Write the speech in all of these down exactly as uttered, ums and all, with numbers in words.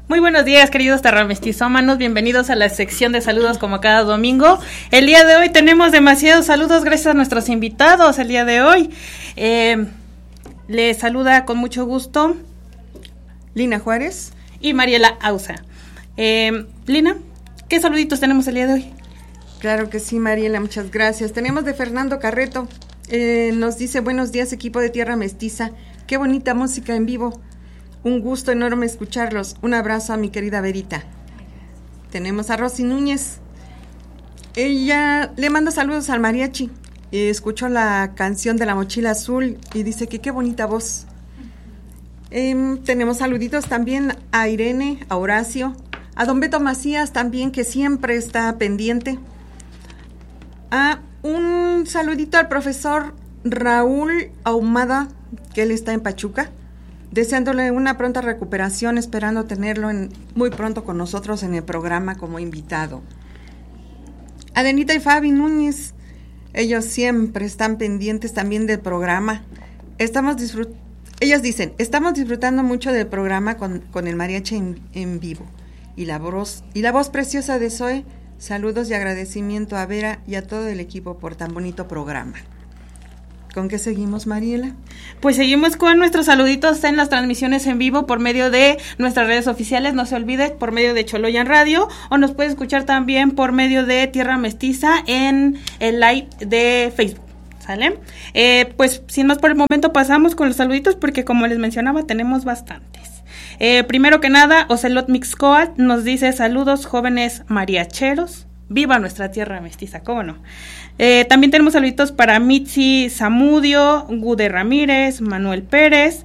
Muy buenos días, queridos terramestizómanos, bienvenidos a la sección de saludos como cada domingo. El día de hoy tenemos demasiados saludos gracias a nuestros invitados el día de hoy. Eh, les saluda con mucho gusto Lina Juárez y Mariela Ausa. Eh, Lina, ¿qué saluditos tenemos el día de hoy? Claro que sí, Mariela, muchas gracias. Tenemos de Fernando Carreto, eh, nos dice: buenos días, equipo de Tierra Mestiza, qué bonita música en vivo. Un gusto enorme escucharlos. Un abrazo a mi querida Verita. Tenemos a Rosy Núñez. Ella le manda saludos al mariachi. Eh, escuchó la canción de La Mochila Azul y dice que qué bonita voz. Eh, tenemos saluditos también a Irene, a Horacio, a don Beto Macías también, que siempre está pendiente. A un saludito al profesor Raúl Ahumada, que él está en Pachuca, deseándole una pronta recuperación, esperando tenerlo en, muy pronto con nosotros en el programa como invitado. A Denita y Fabi Núñez, ellos siempre están pendientes también del programa. Estamos disfrut- ellos dicen, estamos disfrutando mucho del programa con, con el mariachi en, en vivo. Y la voz, y la voz preciosa de Zoe. Saludos y agradecimiento a Vera y a todo el equipo por tan bonito programa. ¿Con qué seguimos, Mariela? Pues seguimos con nuestros saluditos en las transmisiones en vivo por medio de nuestras redes oficiales, no se olvide, por medio de Choloyan Radio, o nos puede escuchar también por medio de Tierra Mestiza en el live de Facebook, ¿sale? Eh, pues sin más por el momento pasamos con los saluditos porque como les mencionaba tenemos bastantes. Eh, primero que nada, Ocelot Mixcoat nos dice: saludos jóvenes mariacheros, viva nuestra Tierra Mestiza, ¿cómo no? Eh, también tenemos saluditos para Mitzi Zamudio, Gude Ramírez, Manuel Pérez,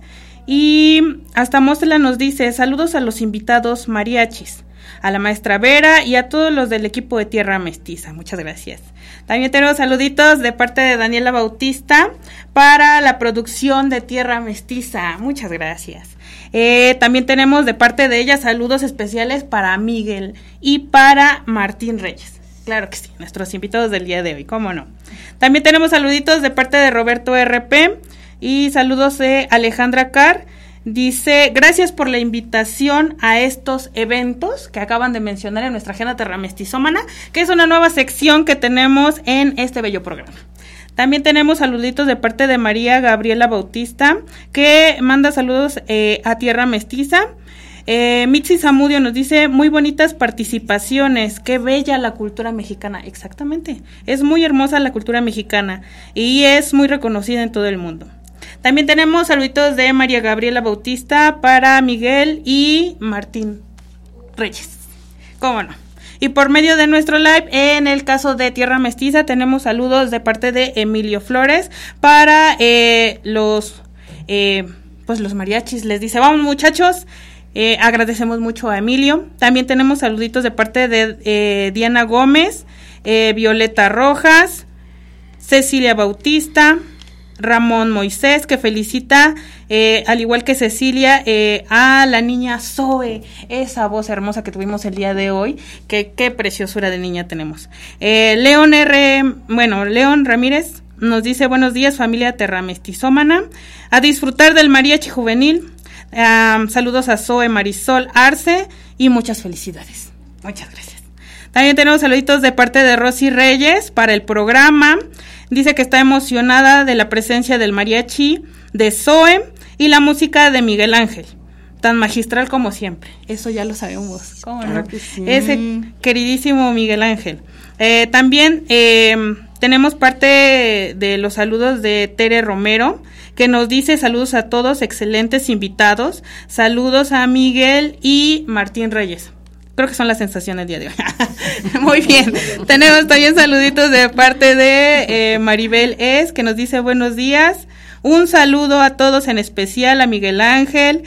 y hasta Mostela nos dice: saludos a los invitados mariachis, a la maestra Vera y a todos los del equipo de Tierra Mestiza, muchas gracias. También tenemos saluditos de parte de Daniela Bautista para la producción de Tierra Mestiza, muchas gracias. Eh, también tenemos de parte de ella saludos especiales para Miguel y para Martín Reyes. Claro que sí, nuestros invitados del día de hoy, cómo no. También tenemos saluditos de parte de Roberto R P y saludos de Alejandra Carr. Dice: gracias por la invitación a estos eventos que acaban de mencionar en nuestra agenda terramestizómana, que es una nueva sección que tenemos en este bello programa. También tenemos saluditos de parte de María Gabriela Bautista, que manda saludos eh, a Tierra Mestiza. Eh, Mitzi Zamudio nos dice: muy bonitas participaciones, qué bella la cultura mexicana. Exactamente, es muy hermosa la cultura mexicana y es muy reconocida en todo el mundo. También tenemos saluditos de María Gabriela Bautista para Miguel y Martín Reyes, ¿cómo no? Y por medio de nuestro live, en el caso de Tierra Mestiza, tenemos saludos de parte de Emilio Flores para eh, los, eh, pues los mariachis. Les dice: vamos muchachos. Eh, agradecemos mucho a Emilio. También tenemos saluditos de parte de eh, Diana Gómez, eh, Violeta Rojas, Cecilia Bautista, Ramón Moisés, que felicita, eh, al igual que Cecilia, eh, a la niña Zoe, esa voz hermosa que tuvimos el día de hoy, que qué preciosura de niña tenemos. Eh, León R, bueno, León Ramírez nos dice: buenos días, familia terramestizómana, a disfrutar del mariachi juvenil. Um, saludos a Zoe Marisol Arce y muchas felicidades. Muchas gracias. También tenemos saluditos de parte de Rosy Reyes para el programa. Dice que está emocionada de la presencia del mariachi de Zoe y la música de Miguel Ángel, tan magistral como siempre. Eso ya lo sabemos, ¿cómo no? Claro que sí. Ese queridísimo Miguel Ángel. Eh, también eh, tenemos parte de los saludos de Tere Romero, que nos dice: saludos a todos, excelentes invitados, saludos a Miguel y Martín Reyes. Creo que son las sensaciones del día de hoy. Muy bien. Tenemos también saluditos de parte de eh, Maribel Es, que nos dice: buenos días. Un saludo a todos, en especial a Miguel Ángel,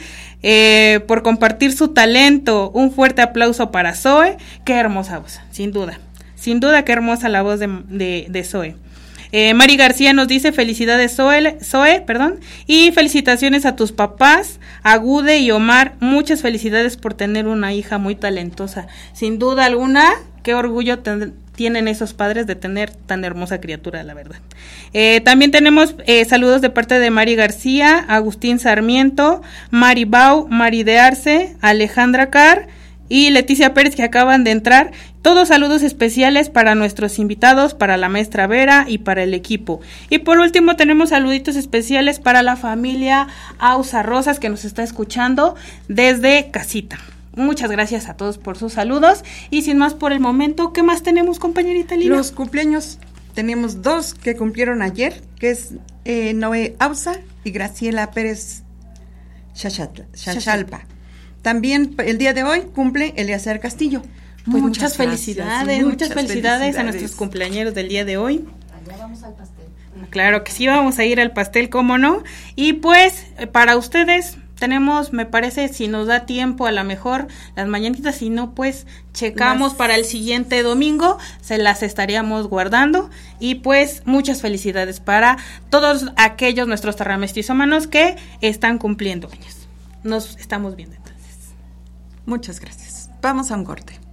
eh, por compartir su talento. Un fuerte aplauso para Zoe. Qué hermosa voz, sin duda. Sin duda, qué hermosa la voz de, de, de Zoe. Eh, Mari García nos dice: felicidades Zoe, Zoe, perdón, y felicitaciones a tus papás, a Gude y Omar, muchas felicidades por tener una hija muy talentosa. Sin duda alguna, qué orgullo ten, tienen esos padres de tener tan hermosa criatura, la verdad. Eh, también tenemos eh, saludos de parte de Mari García, Agustín Sarmiento, Mari Bau, Mari de Arce, Alejandra Carr y Leticia Pérez, que acaban de entrar. Todos saludos especiales para nuestros invitados, para la maestra Vera y para el equipo. Y por último tenemos saluditos especiales para la familia Ausa Rosas, que nos está escuchando desde casita. Muchas gracias a todos por sus saludos. Y sin más por el momento, ¿qué más tenemos, compañerita Lina? Los cumpleaños. Tenemos dos que cumplieron ayer, que es eh, Noé Ausa y Graciela Pérez Chachalpa. También el día de hoy cumple Eleazar Castillo. Pues muchas, muchas felicidades, muchas, muchas felicidades, felicidades a nuestros cumpleañeros del día de hoy. Allá vamos al pastel. Claro que sí, vamos a ir al pastel, cómo no. Y pues, para ustedes, tenemos, me parece, si nos da tiempo, a lo mejor las mañanitas, si no, pues, checamos las... para el siguiente domingo, se las estaríamos guardando. Y pues, muchas felicidades para todos aquellos nuestros terramestizómanos que están cumpliendo años. Nos estamos viendo entonces. Muchas gracias. Vamos a un corte.